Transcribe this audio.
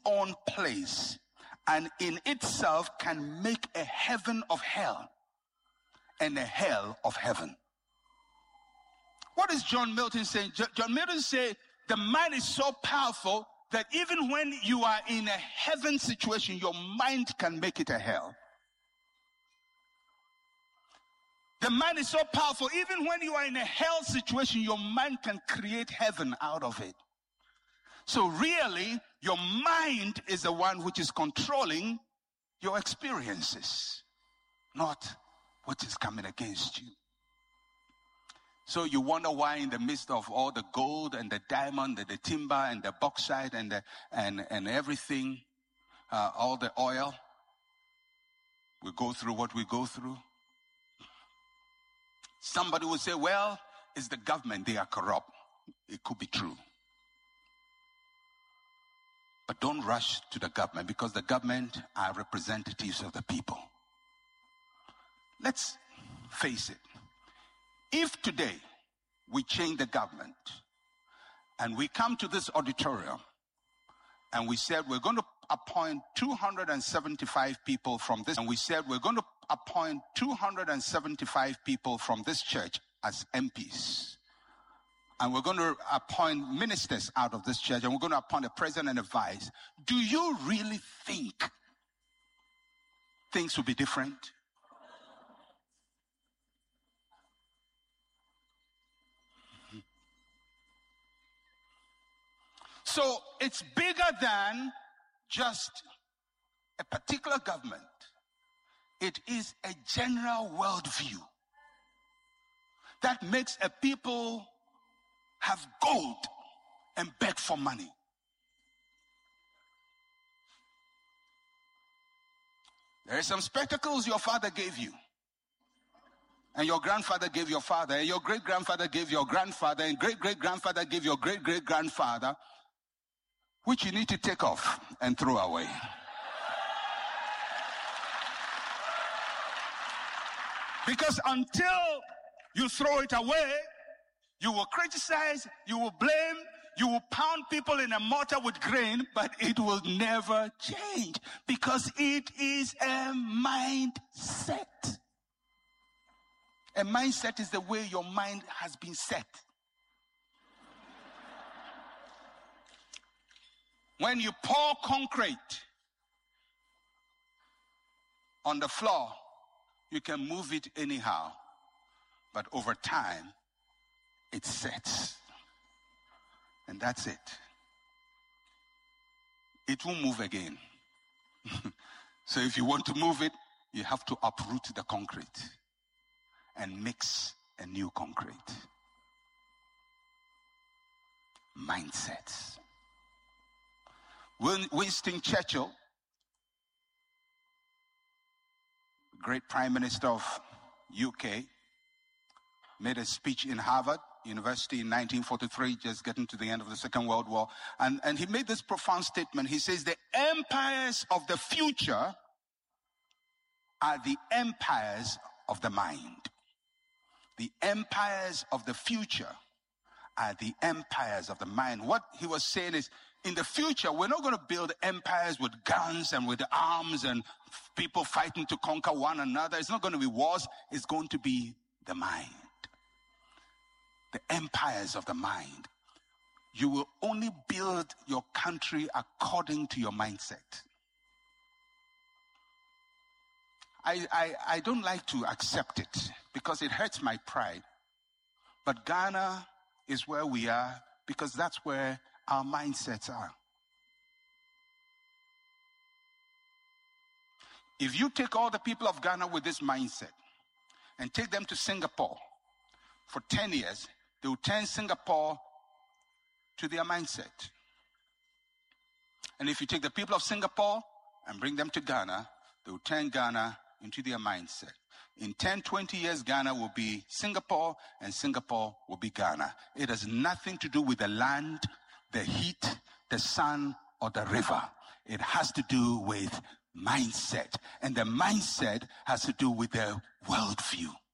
own place and in itself can make a heaven of hell and a hell of heaven. What is John Milton saying? John Milton said the mind is so powerful that even when you are in a heaven situation, your mind can make it a hell. The mind is so powerful, even when you are in a hell situation, your mind can create heaven out of it. So really, your mind is the one which is controlling your experiences, not what is coming against you. So you wonder why in the midst of all the gold and the diamond and the timber and the bauxite and everything, all the oil, we go through what we go through. Somebody will say, well, it's the government, they are corrupt. It could be true. But don't rush to the government, because the government are representatives of the people. Let's face it. If today we change the government and we come to this auditorium and we said we're going to appoint 275 people from this, and we said we're going to appoint 275 people from this church as MPs, and we're going to appoint ministers out of this church, and we're going to appoint a president and a vice, do you really think things will be different? So it's bigger than just a particular government. It is a general worldview that makes a people have gold and beg for money. There are some spectacles your father gave you, and your grandfather gave your father, and your great-grandfather gave your grandfather, and great-great-grandfather gave your great-great-grandfather, which you need to take off and throw away. Because until you throw it away, you will criticize, you will blame, you will pound people in a mortar with grain, but it will never change, because it is a mindset. A mindset is the way your mind has been set. When you pour concrete on the floor, you can move it anyhow. But over time, it sets. And that's it. It will move again. So if you want to move it, you have to uproot the concrete and mix a new concrete. Mindsets. Winston Churchill, great Prime Minister of UK, made a speech in Harvard University in 1943, just getting to the end of the Second World War. And he made this profound statement. He says, the empires of the future are the empires of the mind. The empires of the future are the empires of the mind. What he was saying is, in the future, we're not going to build empires with guns and with arms and people fighting to conquer one another. It's not going to be wars. It's going to be the mind. The empires of the mind. You will only build your country according to your mindset. I don't like to accept it because it hurts my pride. But Ghana is where we are because that's where our mindsets are. If you take all the people of Ghana with this mindset and take them to Singapore for 10 years, they will turn Singapore to their mindset. And if you take the people of Singapore and bring them to Ghana, they will turn Ghana into their mindset. In 10, 20 years, Ghana will be Singapore and Singapore will be Ghana. It has nothing to do with the land, the heat, the sun, or the river. It has to do with mindset. And the mindset has to do with the worldview.